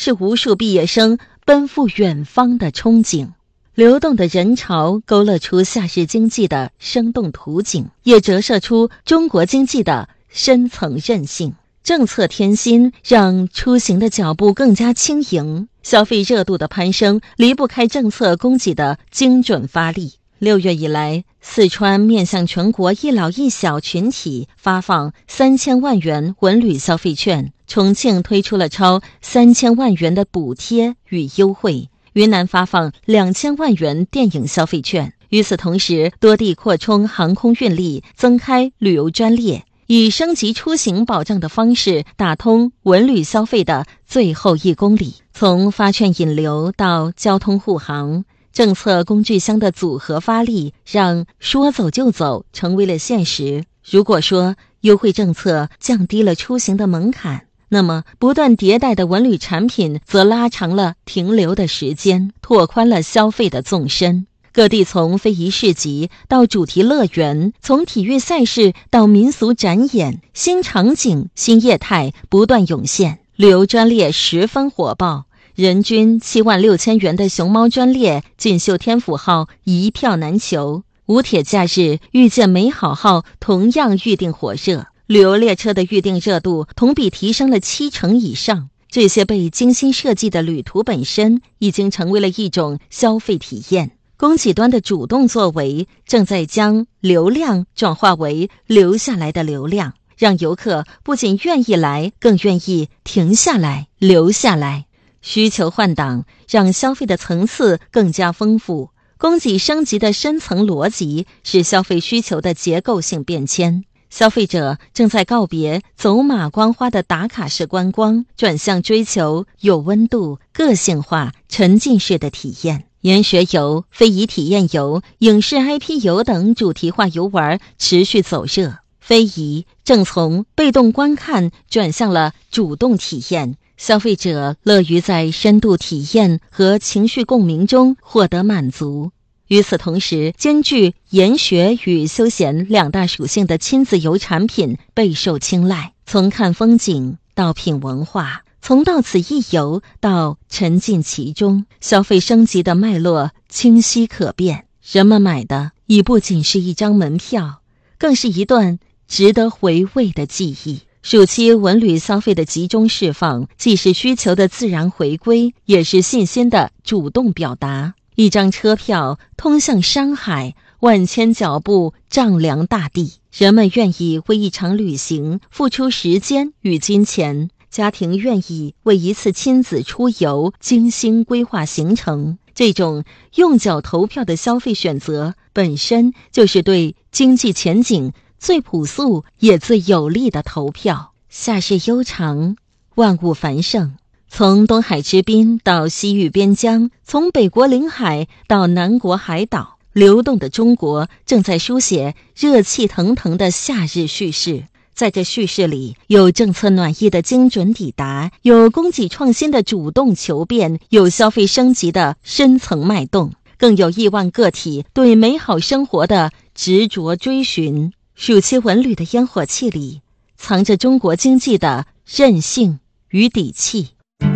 是无数毕业生奔赴远方的憧憬。流动的人潮勾勒出夏日经济的生动图景，也折射出中国经济的深层韧性。政策添新让出行的脚步更加轻盈，消费热度的攀升离不开政策供给的精准发力。6月以来，四川面向全国一老一小群体发放3000万元文旅消费券，重庆推出了超3000万元的补贴与优惠，云南发放2000万元电影消费券。与此同时，多地扩充航空运力，增开旅游专列，以升级出行保障的方式打通文旅消费的最后1公里。从发券引流到交通护航，政策工具箱的组合发力，让说走就走成为了现实。如果说优惠政策降低了出行的门槛，那么不断迭代的文旅产品则拉长了停留的时间，拓宽了消费的纵深。各地从非遗市集到主题乐园，从体育赛事到民俗展演，新场景、新业态不断涌现，旅游专列十分火爆。人均76000元的熊猫专列、锦绣天府号一票难求，无铁假日遇见美好号同样预订火热，旅游列车的预订热度同比提升了70%以上。这些被精心设计的旅途本身已经成为了一种消费体验。供给端的主动作为正在将流量转化为留下来的流量，让游客不仅愿意来，更愿意停下来、留下来。需求换挡让消费的层次更加丰富，供给升级的深层逻辑是消费需求的结构性变迁。消费者正在告别走马观花的打卡式观光，转向追求有温度、个性化、沉浸式的体验。研学游、非遗体验游、影视 IP 游等主题化游玩持续走热，非遗正从被动观看转向了主动体验，消费者乐于在深度体验和情绪共鸣中获得满足。与此同时，兼具研学与休闲2大属性的亲子游产品备受青睐。从看风景到品文化，从到此一游到沉浸其中，消费升级的脉络清晰可辨。人们买的已不仅是一张门票，更是一段值得回味的记忆。暑期文旅消费的集中释放，既是需求的自然回归，也是信心的主动表达。一张车票通向山海，万千脚步丈量大地。人们愿意为一场旅行付出时间与金钱，家庭愿意为一次亲子出游精心规划行程。这种用脚投票的消费选择，本身就是对经济前景最朴素也最有力的投票。夏日悠长，万物繁盛，从东海之滨到西域边疆，从北国领海到南国海岛，流动的中国正在书写热气腾腾的夏日叙事。在这叙事里，有政策暖意的精准抵达，有供给创新的主动求变，有消费升级的深层脉动，更有亿万个体对美好生活的执着追寻。暑期文旅的烟火气里，藏着中国经济的韧性与底气。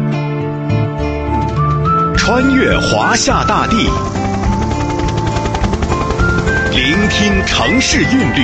穿越华夏大地，聆听城市韵律，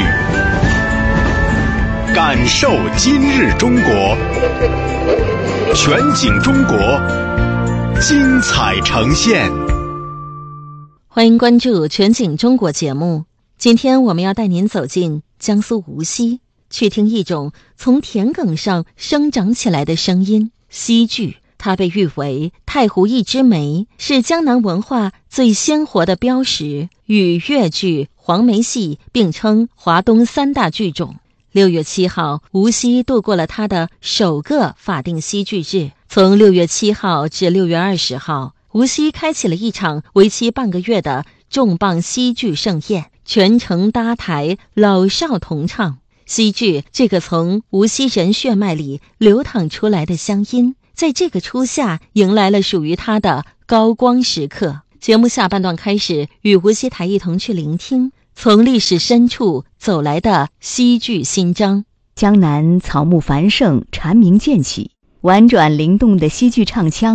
感受今日中国，全景中国，精彩呈现。 欢迎关注全景中国节目。今天我们要带您走进江苏无锡，去听一种从田埂上生长起来的声音——戏剧。它被誉为太湖一枝梅，是江南文化最鲜活的标识，与越剧、黄梅戏并称华东3大剧种。6月7号，无锡度过了它的首个法定戏剧日。从6月7号至6月20号，无锡开启了一场为期半个月的重磅戏剧盛宴，全程搭台，老少同唱。戏剧这个从无锡人血脉里流淌出来的乡音，在这个初夏迎来了属于它的高光时刻。节目下半段开始，与无锡台一同去聆听从历史深处走来的戏剧新章。 江南草木繁盛，蝉鸣渐起，婉转灵动的戏剧唱腔